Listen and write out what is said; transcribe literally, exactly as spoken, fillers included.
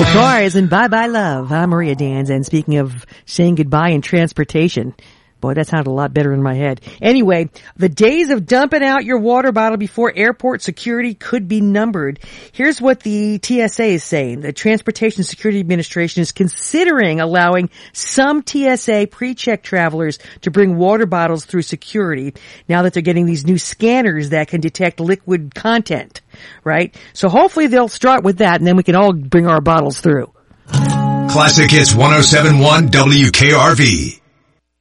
Surprise and bye-bye love. I'm Maria Dans, and speaking of saying goodbye in transportation, boy, that sounded a lot better in my head. Anyway, the days of dumping out your water bottle before airport security could be numbered. Here's what the T S A is saying. The Transportation Security Administration is considering allowing some T S A pre-check travelers to bring water bottles through security now that they're getting these new scanners that can detect liquid content, right? So hopefully they'll start with that, and then we can all bring our bottles through. Classic Hits one oh seven point one W K R V.